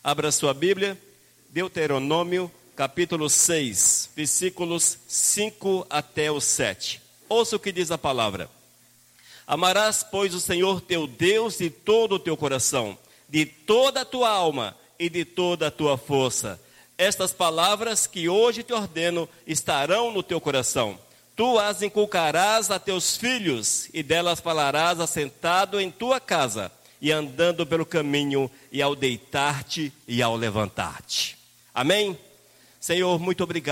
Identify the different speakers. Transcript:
Speaker 1: Abra sua Bíblia, Deuteronômio, capítulo 6, versículos 5 até o 7. Ouça o que diz a palavra. Amarás, pois, o Senhor teu Deus de todo o teu coração, de toda a tua alma e de toda a tua força. Estas palavras que hoje te ordeno estarão no teu coração. Tu as inculcarás a teus filhos, e delas falarás assentado em tua casa, e andando pelo caminho, e ao deitar-te e ao levantar-te. Amém? Senhor, muito obrigado.